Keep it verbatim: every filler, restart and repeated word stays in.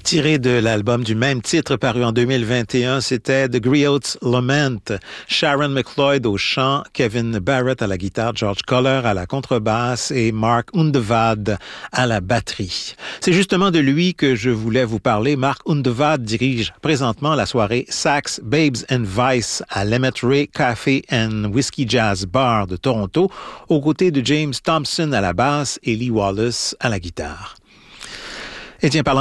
Tiré de l'album du même titre paru en deux mille vingt et un, c'était The Griot's Lament. Sharon McLeod au chant, Kevin Barrett à la guitare, George Koller à la contrebasse et Mark Undevad à la batterie. C'est justement de lui que je voulais vous parler. Mark Undevad dirige présentement la soirée Sax, Babes and Vice à l'Emmett Ray Café and Whiskey Jazz Bar de Toronto, aux côtés de James Thompson à la basse et Lee Wallace à la guitare. Et tiens, parlant